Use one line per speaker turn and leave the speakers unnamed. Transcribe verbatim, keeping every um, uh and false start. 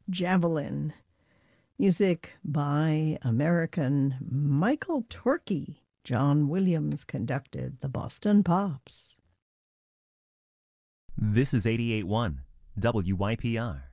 Javelin. Music by American Michael Torke. John Williams conducted the Boston Pops.
This is eighty-eight point one W Y P R,